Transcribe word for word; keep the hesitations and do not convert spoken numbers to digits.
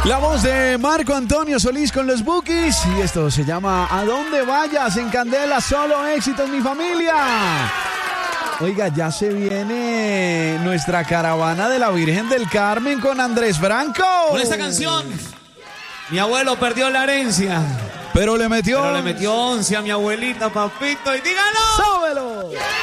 La voz de Marco Antonio Solís con los Bukis. Y esto se llama A Donde Vayas en Candela, solo éxitos, mi familia. Oiga, ya se viene nuestra caravana de la Virgen del Carmen con Andrés Franco. Con esta canción, mi abuelo perdió la herencia. Pero le metió. Pero le metió once a mi abuelita, papito. Y dígalo. ¡Súbelo!